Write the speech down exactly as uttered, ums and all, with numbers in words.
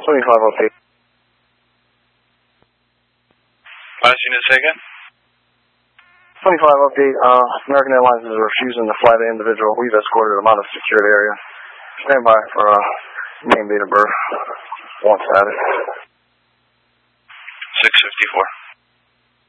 twenty-five update. Last unit, say again? twenty-five update. Uh, American Airlines is refusing to fly the individual. We've escorted him out of secured area. Stand by for uh, name, date of birth. Once at it. six fifty-four.